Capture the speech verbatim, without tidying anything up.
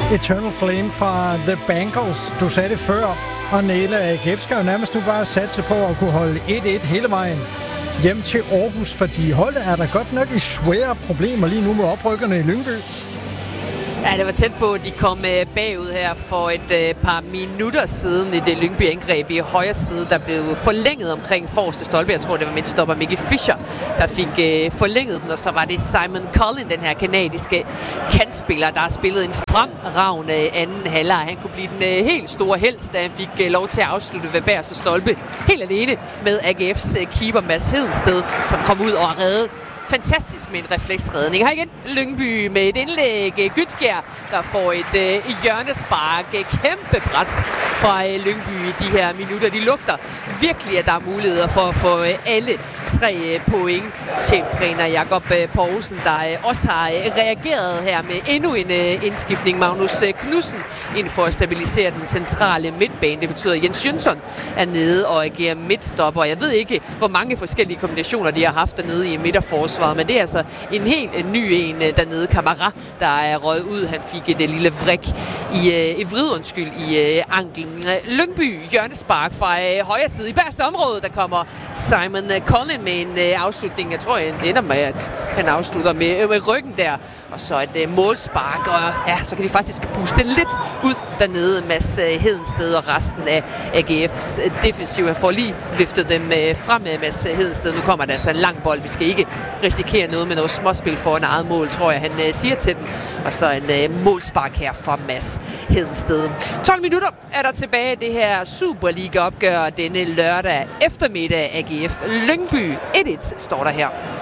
Eternal Flame fra The Bangles. Du sagde det før, og Nele A G F skal jo nærmest nu bare satse på at kunne holde et et hele vejen hjem til Aarhus, fordi holdet er der godt nok i svære problemer lige nu med oprykkerne i Lyngby. Ja, det var tæt på, at de kom bagud her for et øh, par minutter siden i det Lyngby-angreb i højre side, der blev forlænget omkring forreste stolpe. Jeg tror, det var midtstopper Mikkel Fischer, der fik øh, forlænget den, og så var det Simon Collin, den her kanadiske kantspiller, der har spillet en fremragende anden halvleg. Han kunne blive den øh, helt store helst, da han fik øh, lov til at afslutte ved bagerste stolpe helt alene med A G F's øh, keeper Mads Hedensted, som kom ud og reddede fantastisk med en refleksredning. Her igen Lyngby med et indlæg. Gytkjær, der får et øh, hjørnespark. Kæmpe pres fra øh, Lyngby i de her minutter. De lugter virkelig, at der er muligheder for at få øh, alle tre øh, point. Cheftræner Jakob øh, Poulsen, der øh, også har øh, reageret her med endnu en øh, indskiftning. Magnus øh, Knudsen ind for at stabilisere den centrale midtbane. Det betyder, at Jens Jønsson er nede og agerer midtstopper. Jeg ved ikke, hvor mange forskellige kombinationer de har haft dernede i midterforsvaret. Men det er altså en helt en ny en dernede. Kamara, der er røget ud. Han fik et lille vrik i, øh, i vrid, undskyld, i øh, anklen. Lyngby, hjørnespark fra øh, højre side. I bagerste område, der kommer Simon Collin med en øh, afslutning. Jeg tror, det ender med, at han afslutter med, øh, med ryggen der. Og så et øh, målspark, og ja, så kan de faktisk puste lidt ud dernede. Mads øh, Hedensted og resten af A G F's øh, defensiv får lige løftet dem øh, frem med Mads Hedensted. Nu kommer der altså en lang bold. Vi skal ikke risikere noget med noget småspil for en eget mål, tror jeg, han øh, siger til den. Og så en øh, målspark her fra Mads Hedensted. tolv minutter er der tilbage det her Superliga-opgør denne lørdag eftermiddag. A G F Lyngby et et står der her.